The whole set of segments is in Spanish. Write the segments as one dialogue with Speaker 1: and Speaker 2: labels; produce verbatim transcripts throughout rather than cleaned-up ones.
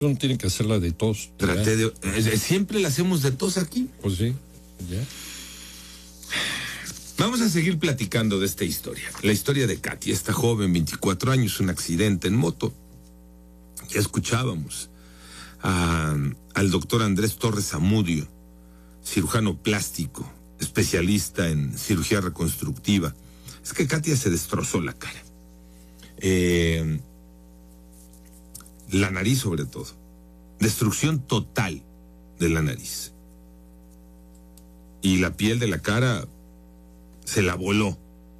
Speaker 1: Uno tiene que hacerla de tos.
Speaker 2: Traté de, eh, siempre la hacemos de tos aquí.
Speaker 1: Pues sí, ya.
Speaker 2: Vamos a seguir platicando de esta historia. La historia de Katy, esta joven, veinticuatro años, un accidente en moto. Ya escuchábamos a, al doctor Andrés Torres Zamudio, cirujano plástico, especialista en cirugía reconstructiva. Es que Katy se destrozó la cara. Eh, la nariz sobre todo. Destrucción total de la nariz. Y la piel de la cara se la voló.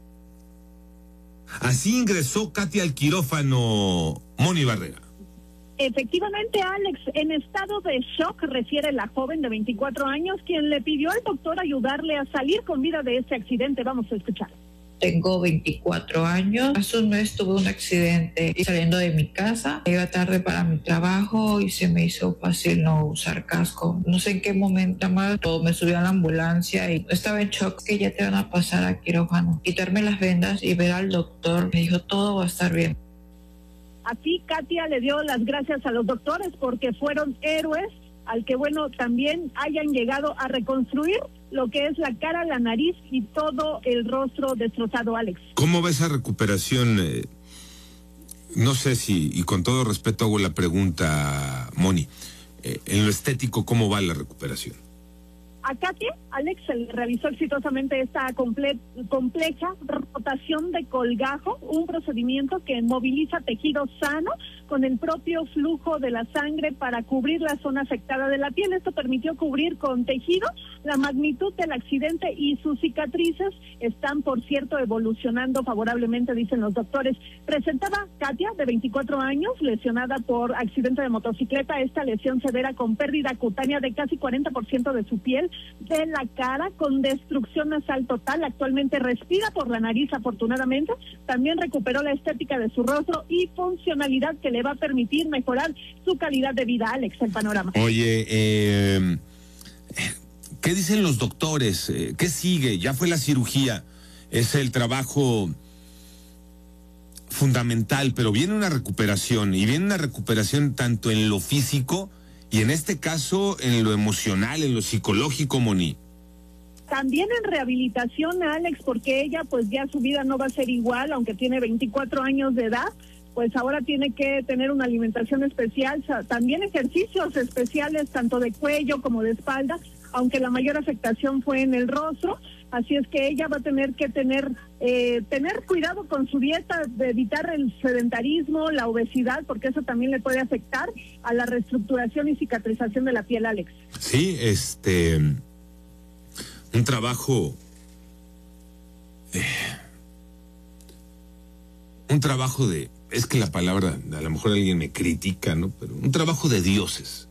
Speaker 2: Así ingresó Katy al quirófano, Moni Barrera.
Speaker 3: Efectivamente, Alex, en estado de shock, refiere la joven de veinticuatro años, quien le pidió al doctor ayudarle a salir con vida de este accidente. Vamos a escuchar.
Speaker 4: Tengo veinticuatro años. Hace un mes tuve un accidente saliendo de mi casa. Iba tarde para mi trabajo y se me hizo fácil no usar casco. No sé en qué momento más me subí a la ambulancia y estaba en shock que ya te van a pasar a quirófano. Quitarme las vendas y ver al doctor. Me dijo, todo va a estar bien.
Speaker 3: Así, Katia le dio las gracias a los doctores porque fueron héroes al que, bueno, también hayan llegado a reconstruir lo que es la cara, la nariz y todo el rostro destrozado, Alex.
Speaker 2: ¿Cómo va esa recuperación? Eh, no sé si, y con todo respeto hago la pregunta, Moni, eh, en lo estético, ¿cómo va la recuperación?
Speaker 3: A Katia, Alex, se le realizó exitosamente esta comple compleja rotación de colgajo, un procedimiento que moviliza tejido sano con el propio flujo de la sangre para cubrir la zona afectada de la piel. Esto permitió cubrir con tejido la magnitud del accidente y sus cicatrices están, por cierto, evolucionando favorablemente, dicen los doctores. Presentaba Katia, de veinticuatro años, lesionada por accidente de motocicleta, esta lesión severa con pérdida cutánea de casi cuarenta por ciento de su piel, de la cara, con destrucción nasal total. Actualmente respira por la nariz, afortunadamente. También recuperó la estética de su rostro y funcionalidad que le va a permitir mejorar su calidad de vida. Alex, el panorama.
Speaker 2: Oye, eh, ¿qué dicen los doctores? ¿Qué sigue? Ya fue la cirugía, es el trabajo fundamental, pero viene una recuperación, y viene una recuperación tanto en lo físico y en este caso en lo emocional, en lo psicológico, Moni.
Speaker 3: También en rehabilitación, Alex, porque ella pues ya su vida no va a ser igual, aunque tiene veinticuatro años de edad, pues ahora tiene que tener una alimentación especial, también ejercicios especiales tanto de cuello como de espalda, aunque la mayor afectación fue en el rostro. Así es que ella va a tener que tener eh, tener cuidado con su dieta, de evitar el sedentarismo, la obesidad, porque eso también le puede afectar a la reestructuración y cicatrización de la piel, Alex.
Speaker 2: Sí, este, un trabajo, eh, un trabajo de, es que la palabra, a lo mejor alguien me critica, ¿no? Pero un trabajo de dioses.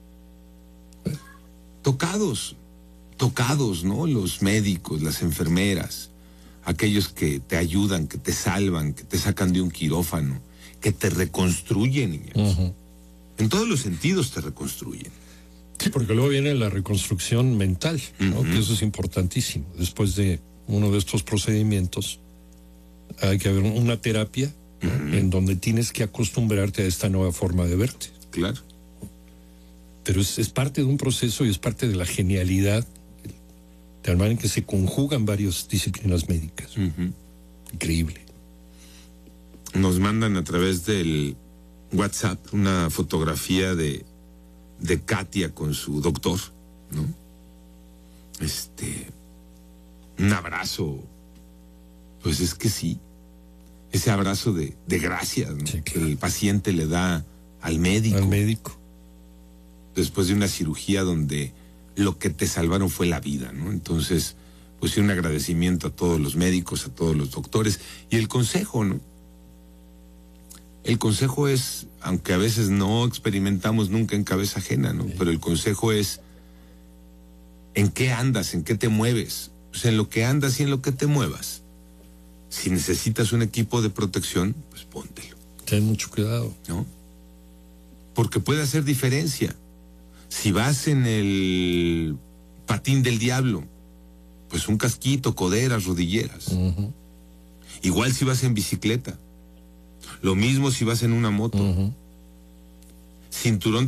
Speaker 2: Tocados. Tocados, ¿no? Los médicos, las enfermeras, aquellos que te ayudan, que te salvan, que te sacan de un quirófano, que te reconstruyen, niñas. Uh-huh. En todos los sentidos te reconstruyen.
Speaker 1: Sí, porque luego viene la reconstrucción mental, ¿no? Uh-huh. Que eso es importantísimo. Después de uno de estos procedimientos, hay que haber una terapia, ¿no? Uh-huh. En donde tienes que acostumbrarte a esta nueva forma de verte.
Speaker 2: Claro.
Speaker 1: Pero es, es parte de un proceso y es parte de la genialidad de manera en que se conjugan varias disciplinas médicas. Uh-huh. Increíble.
Speaker 2: Nos mandan a través del WhatsApp una fotografía de, de Katia con su doctor, ¿no? Este, un abrazo, pues es que sí, ese abrazo de, de gracias, ¿no? Sí, claro. Que el paciente le da al médico.
Speaker 1: Al médico.
Speaker 2: Después de una cirugía donde lo que te salvaron fue la vida, ¿no? Entonces, pues sí, un agradecimiento a todos los médicos, a todos los doctores. Y el consejo, ¿no? El consejo es, aunque a veces no experimentamos nunca en cabeza ajena, ¿no? Sí. Pero el consejo es, ¿en qué andas? ¿En qué te mueves? O sea, en lo que andas y en lo que te muevas. Si necesitas un equipo de protección, pues póntelo.
Speaker 1: Ten mucho cuidado.
Speaker 2: ¿No? Porque puede hacer diferencia. Si vas en el patín del diablo, pues un casquito, coderas, rodilleras. Uh-huh. Igual si vas en bicicleta. Lo mismo si vas en una moto. Uh-huh. cinturón